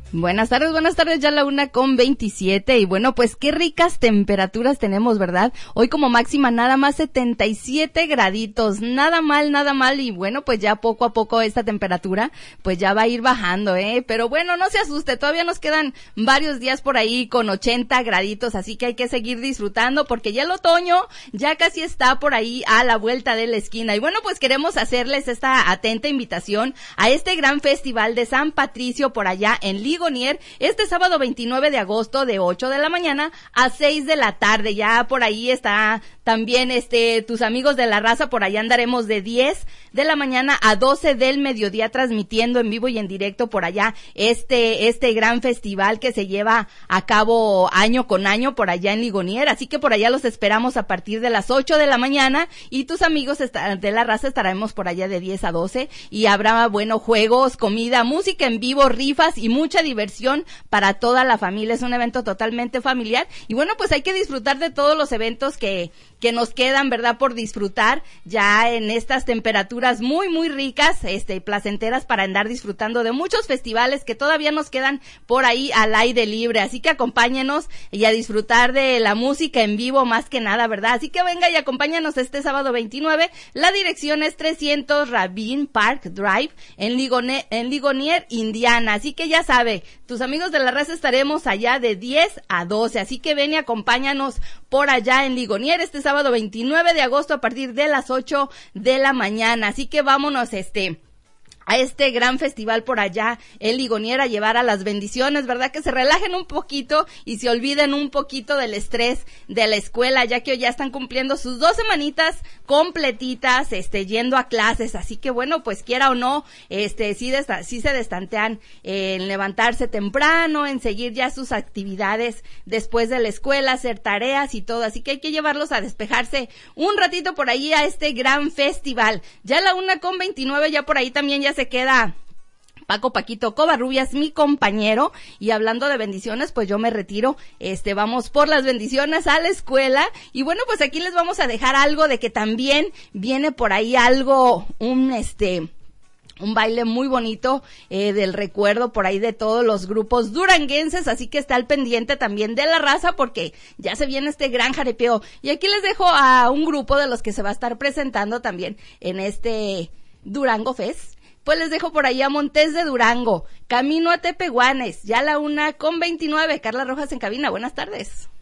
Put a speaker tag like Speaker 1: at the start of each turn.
Speaker 1: Buenas tardes, ya la 1:27 y bueno, pues qué ricas temperaturas tenemos, ¿verdad? Hoy como máxima nada más 77 graditos, nada mal y bueno, pues ya poco a poco esta temperatura pues ya va a ir bajando, pero bueno, no se asuste, todavía nos quedan varios días por ahí con 80 graditos, así que hay que seguir disfrutando porque ya el otoño ya casi está por ahí a la vuelta de la esquina y bueno, pues queremos hacerles esta atenta invitación a este gran festival de San Patricio por allá en Ligonier, este sábado 29 de agosto de 8 de la mañana a 6 de la tarde. Ya por ahí está también tus amigos de la raza, por allá andaremos de 10 de la mañana a 12 del mediodía transmitiendo en vivo y en directo por allá este gran festival que se lleva a cabo año con año por allá en Ligonier, así que por allá los esperamos a partir de las 8 de la mañana y tus amigos de la raza estaremos por allá de 10 a 12 y habrá, bueno, juegos, comida, música en vivo, rifas y mucha diversión para toda la familia. Es un evento totalmente familiar y bueno, pues hay que disfrutar de todos los eventos que nos quedan, ¿verdad? Por disfrutar ya en estas temperaturas muy ricas, placenteras para andar disfrutando de muchos festivales que todavía nos quedan por ahí al aire libre. Así que acompáñenos y a disfrutar de la música en vivo más que nada, ¿verdad? Así que venga y acompáñanos este sábado 29. La dirección es 300 Ravine Park Drive en Ligonier, Indiana. Así que ya sabe, tus amigos de la raza estaremos allá de 10 a 12. Así que ven y acompáñanos por allá en Ligonier este sábado 29 de agosto a partir de las 8 de la mañana. Así que vámonos a este gran festival por allá en Ligonier a llevar a las bendiciones, ¿verdad? Que se relajen un poquito y se olviden un poquito del estrés de la escuela, ya que hoy ya están cumpliendo sus 2 semanitas completitas, yendo a clases, así que bueno, pues quiera o no, sí se destantean en levantarse temprano, en seguir ya sus actividades después de la escuela, hacer tareas y todo, así que hay que llevarlos a despejarse un ratito por ahí a este gran festival. Ya a la 1:29, ya por ahí también ya se queda Paquito Covarrubias, mi compañero, y hablando de bendiciones, pues yo me retiro, vamos por las bendiciones a la escuela, y bueno, pues aquí les vamos a dejar algo de que también viene por ahí algo, un baile muy bonito del recuerdo por ahí de todos los grupos duranguenses, así que está al pendiente también de la raza porque ya se viene este gran jaripeo, y aquí les dejo a un grupo de los que se va a estar presentando también en este Durango Fest. Pues les dejo por ahí a Montes de Durango, camino a Tepehuanes, ya a la 1:29, Carla Rojas en cabina, buenas tardes.